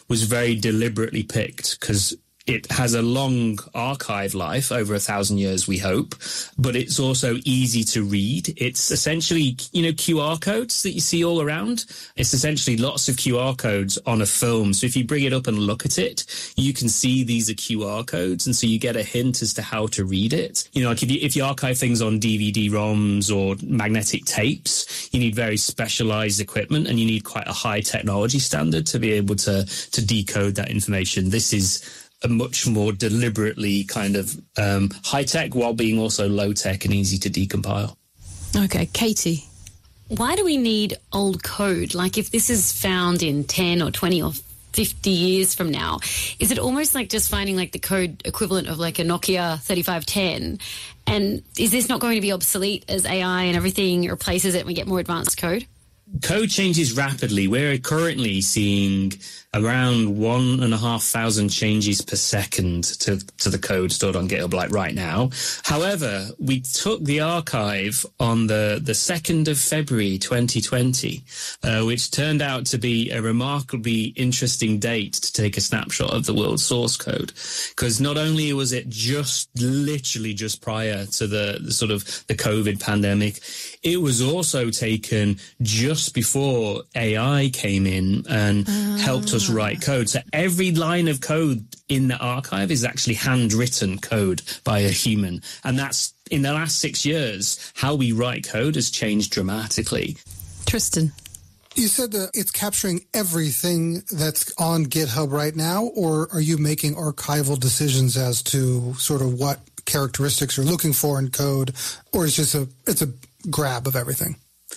was very deliberately picked because it has a long archive life, over 1,000 years, we hope, but it's also easy to read. It's essentially, QR codes that you see all around. It's essentially lots of QR codes on a film. So if you bring it up and look at it, you can see these are QR codes. And so you get a hint as to how to read it. Like if you archive things on DVD-ROMs or magnetic tapes, you need very specialized equipment and you need quite a high technology standard to be able to decode that information. This is a much more deliberately kind of high-tech while being also low-tech and easy to decompile. Okay, Katie. Why do we need old code? Like if this is found in 10 or 20 or 50 years from now, is it almost like just finding like the code equivalent of like a Nokia 3510? And is this not going to be obsolete as AI and everything replaces it and we get more advanced code? Code changes rapidly. We're currently seeing around 1,500 changes per second to the code stored on GitHub, like right now. However, we took the archive on the 2nd of February 2020, which turned out to be a remarkably interesting date to take a snapshot of the world source code. Because not only was it literally just prior to the sort of the COVID pandemic, it was also taken just before AI came in and helped us write code. So every line of code in the archive is actually handwritten code by a human. And that's, in the last 6 years, how we write code has changed dramatically. Tristan. You said that it's capturing everything that's on GitHub right now, or are you making archival decisions as to sort of what characteristics you're looking for in code, or it's a grab of everything?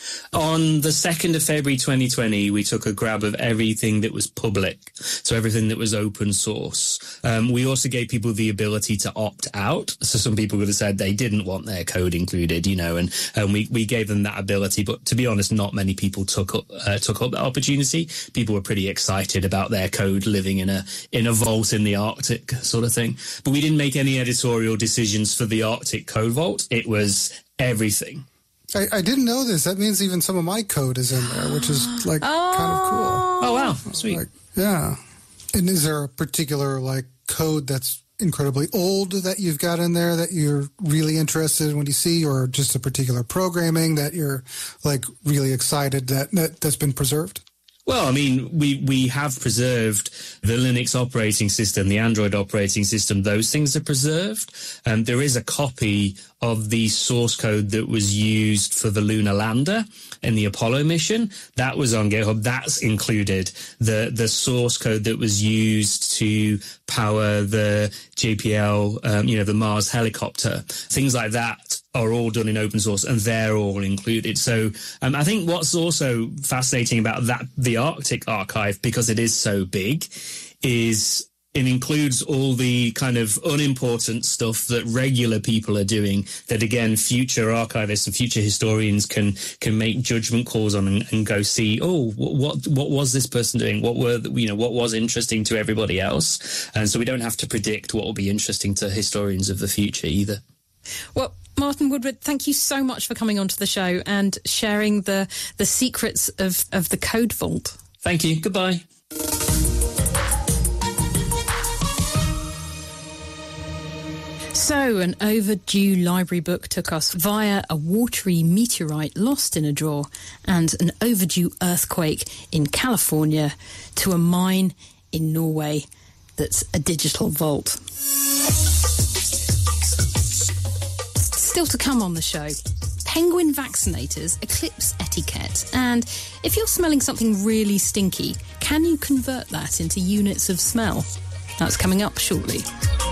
On the 2nd of February 2020, we took a grab of everything that was public, so everything that was open source. We also gave people the ability to opt out. So some people would have said they didn't want their code included, and we gave them that ability. But to be honest, not many people took up that opportunity. People were pretty excited about their code living in a vault in the Arctic sort of thing. But we didn't make any editorial decisions for the Arctic Code Vault. It was everything. I didn't know this. That means even some of my code is in there, which is kind of cool. Oh, wow. Sweet. Yeah. And is there a particular code that's incredibly old that you've got in there that you're really interested in when you see, or just a particular programming that you're really excited that's been preserved? Well, I mean, we have preserved the Linux operating system, the Android operating system. Those things are preserved. There is a copy of the source code that was used for the lunar lander in the Apollo mission. That was on GitHub. That's included. The source code that was used to power the JPL, the Mars helicopter, things like that are all done in open source, and they're all included. So I think what's also fascinating about the Arctic archive, because it is so big, is it includes all the kind of unimportant stuff that regular people are doing that, again, future archivists and future historians can make judgment calls on and go see, what was this person doing? What was interesting to everybody else? And so we don't have to predict what will be interesting to historians of the future either. Well, Martin Woodward, thank you so much for coming onto the show and sharing the secrets of the Code Vault. Thank you. Goodbye. So, an overdue library book took us via a watery meteorite lost in a drawer and an overdue earthquake in California to a mine in Norway that's a digital vault. Still to come on the show, penguin vaccinators eclipse etiquette, and if you're smelling something really stinky, can you convert that into units of smell? That's coming up shortly.